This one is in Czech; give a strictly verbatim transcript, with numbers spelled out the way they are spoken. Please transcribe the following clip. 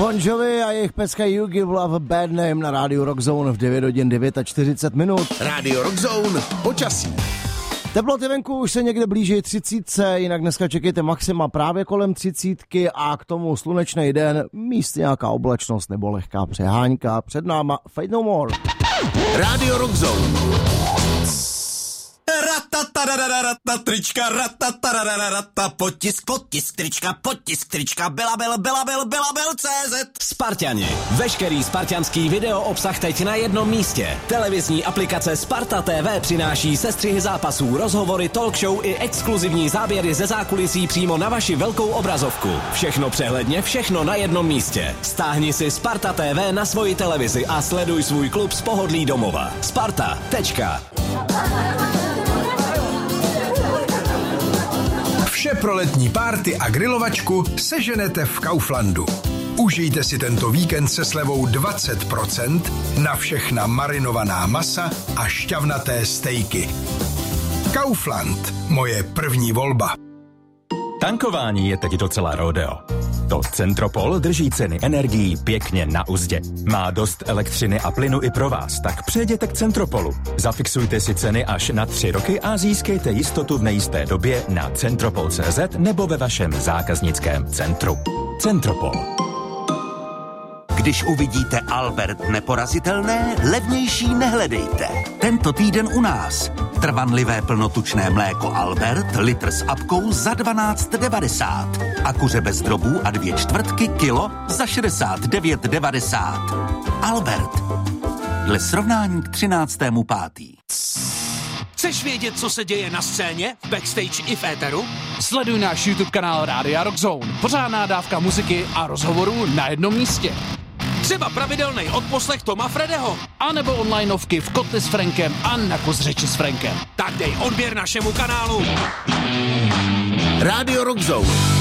Bon Jovi a jejich pecka You Give Love a Bad Name na rádiu Rock Zone v devět hodin čtyřicet devět minut. Rádio Rock Zone, počasí. Teploty venku už se někde blíží třicítce, jinak dneska čekejte maxima právě kolem třicítky a k tomu slunečný den, místě nějaká oblačnost nebo lehká přehánka. Před náma Fade No More. Rádio Rock Zone. Ratatarararata, trička, ratatarararata, potisk, potisk, trička, potisk, trička, Belabil, Belabil, Belabil, C Z. Sparťani. Veškerý spartianský video obsah teď na jednom místě. Televizní aplikace Sparta T V přináší sestřihy zápasů, rozhovory, talk show i exkluzivní záběry ze zákulisí přímo na vaši velkou obrazovku. Všechno přehledně, všechno na jednom místě. Stáhni si Sparta T V na svoji televizi a sleduj svůj klub z pohodlí domova. Sparta. Tečka. Vše pro letní párty a grilovačku seženete v Kauflandu. Užijte si tento víkend se slevou dvacet procent na všechna marinovaná masa a šťavnaté stejky. Kaufland, moje první volba. Tankování je teď docela rodeo. To Centropol drží ceny energií pěkně na uzdě. Má dost elektřiny a plynu i pro vás, tak přejděte k Centropolu. Zafixujte si ceny až na tři roky a získejte jistotu v nejisté době na centropol tečka cé zet nebo ve vašem zákaznickém centru. Centropol. Když uvidíte Albert neporazitelné, levnější nehledejte. Tento týden u nás. Trvanlivé plnotučné mléko Albert, litr s apkou za dvanáct devadesát. A kuře bez drobů a dvě čtvrtky kilo za šedesát devět devadesát. Albert. Dle srovnání k třináctému pátý. Chceš vědět, co se děje na scéně, backstage i v éteru? Sleduj náš YouTube kanál Rádia Rock Zone. Pořádná dávka muziky a rozhovorů na jednom místě. Třeba pravidelný odposlech Toma Fredeho. A nebo onlineovky v Kotli s Frankem a na kus řeči s Frankem. Tak dej odběr našemu kanálu. Rádio Rock Zone.